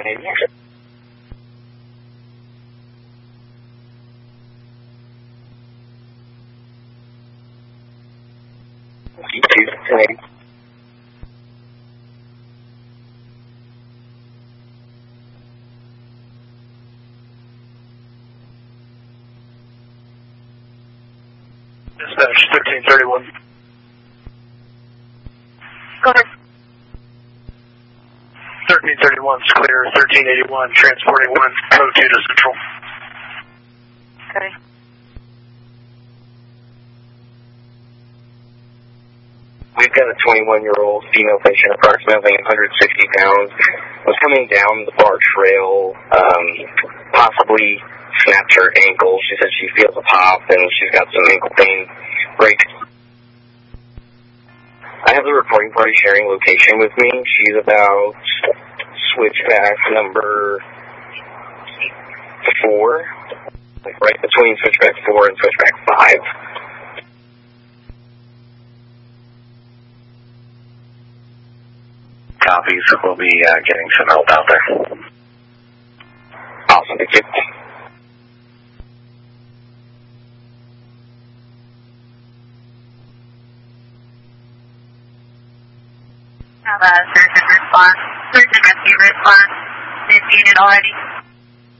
980. G2, 1080. Dispatch 1331. Go ahead. 1331 is clear. 1381 transporting 102 to Central. Okay. We've got a 21-year-old female patient, approximately 160 pounds, was coming down the bar trail, possibly snapped her ankle. She said she feels a pop and she's got some ankle pain. Break. I have the reporting party sharing location with me. She's about switchback number 4, like right between switchback 4 and switchback 5. Copies. We'll be getting some help out there. Awesome. Thank you. Have a search and response. Search and rescue response is needed already.